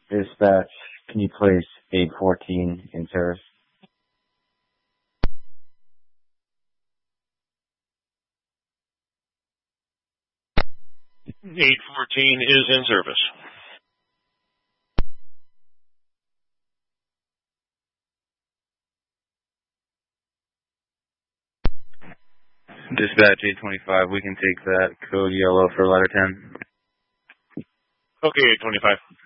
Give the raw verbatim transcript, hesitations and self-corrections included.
Dispatch, can you place eight fourteen in service? eight fourteen is in service. Dispatch eight twenty-five, we can take that code yellow for letter ten. Okay, eight twenty-five.